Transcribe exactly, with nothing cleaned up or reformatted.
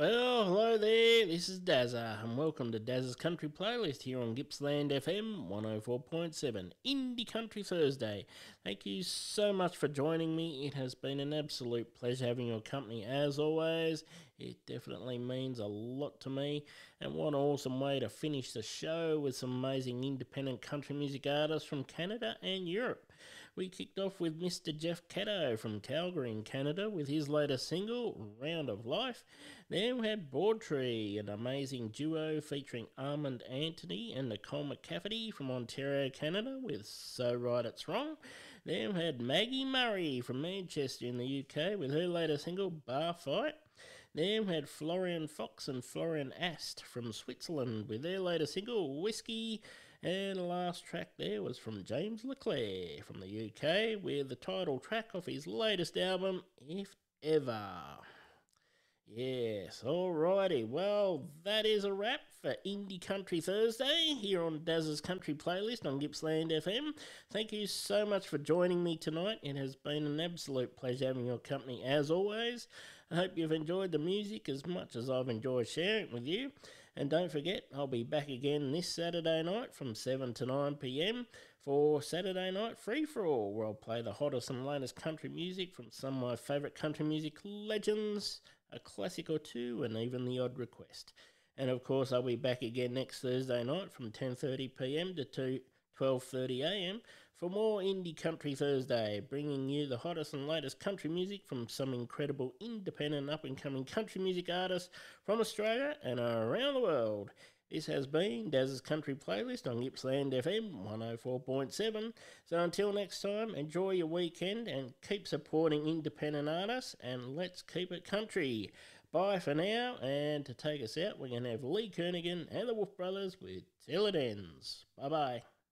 Well, hello there, this is Dazza, and welcome to Dazza's Country Playlist here on Gippsland F M one oh four point seven, Indie Country Thursday. Thank you so much for joining me. It has been an absolute pleasure having your company as always. It definitely means a lot to me, and what an awesome way to finish the show with some amazing independent country music artists from Canada and Europe. We kicked off with Mister Jeff Caddo from Calgary in Canada with his latest single, Round of Life. Then we had Broadtree, an amazing duo featuring Armand Anthony and Nicole McCafferty from Ontario, Canada with So Right It's Wrong. Then we had Maggie Murray from Manchester in the U K with her latest single, Bar Fight. Then we had Florian Fox and Florian Ast from Switzerland with their latest single, Whiskey. And the last track there was from James Leclerc from the U K with the title track off his latest album, If Ever. Yes, alrighty. Well, that is a wrap for Indie Country Thursday here on Daz's Country Playlist on Gippsland F M. Thank you so much for joining me tonight. It has been an absolute pleasure having your company as always. I hope you've enjoyed the music as much as I've enjoyed sharing it with you. And don't forget, I'll be back again this Saturday night from seven to nine p.m. for Saturday Night Free For All, where I'll play the hottest and latest country music from some of my favourite country music legends, a classic or two, and even the odd request. And of course, I'll be back again next Thursday night from ten thirty p.m. to twelve thirty a.m. for more Indie Country Thursday, bringing you the hottest and latest country music from some incredible independent up-and-coming country music artists from Australia and around the world. This has been Daz's Country Playlist on Gippsland F M one oh four point seven. So until next time, enjoy your weekend and keep supporting independent artists, and let's keep it country. Bye for now, and to take us out, we're going to have Lee Kernaghan and the Wolf Brothers with Till It Ends. Bye-bye.